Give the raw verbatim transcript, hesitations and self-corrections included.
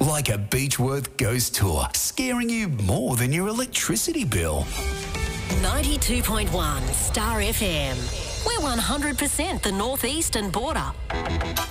Like a Beechworth ghost tour, scaring you more than your electricity bill. ninety-two point one Star F M. We're one hundred percent the northeastern border.